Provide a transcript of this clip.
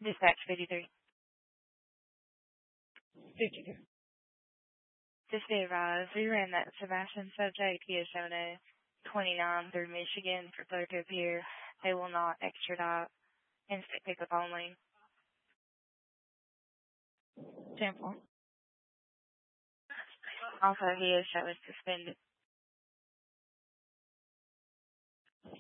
Dispatch 53. 52. Just be advised, we ran that Sebastian subject. He is shown a 29 through Michigan for Thurgood Pier. They will not extradite. Instant pickup only. 10-4. Also, he is showing suspended.